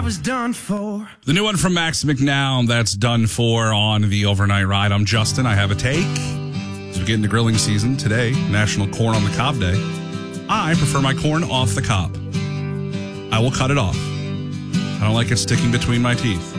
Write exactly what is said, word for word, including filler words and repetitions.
I was done for. The new one from Max McNown, that's Done For on the Overnight Ride. I'm Justin. I have a take. As we get into grilling season today, National Corn on the Cob Day. I prefer my corn off the cob. I will cut it off. I don't like it sticking between my teeth.